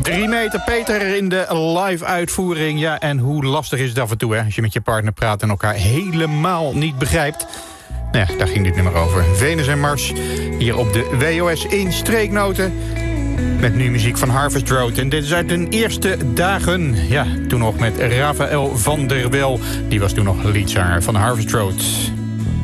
3 meter Peter in de live uitvoering. Ja, en hoe lastig is het af en toe, hè? Als je met je partner praat en elkaar helemaal niet begrijpt. Nou ja, daar ging dit nummer over. Venus en Mars, hier op de WOS in streeknoten. Met nu muziek van Harvest Road. En dit is uit hun eerste dagen. Ja, toen nog met Rafael van der Wel. Die was toen nog leadzanger van Harvest Road.